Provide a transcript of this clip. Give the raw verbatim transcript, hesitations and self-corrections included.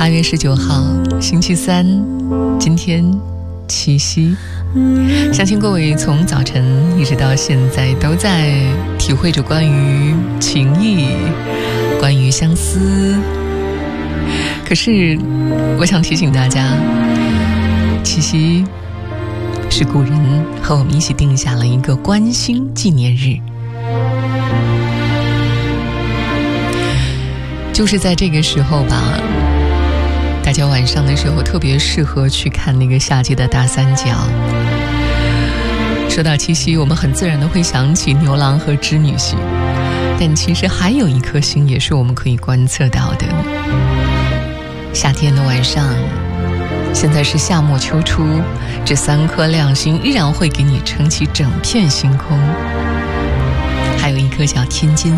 八月十九号星期三，今天七夕，相信各位从早晨一直到现在都在体会着关于情谊，关于相思。可是我想提醒大家，七夕是古人和我们一起定下了一个观星纪念日，就是在这个时候吧，大家晚上的时候特别适合去看那个夏季的大三角。说到七夕，我们很自然的会想起牛郎和织女星，但其实还有一颗星也是我们可以观测到的。夏天的晚上，现在是夏末秋初，这三颗亮星依然会给你撑起整片星空。还有一颗叫天津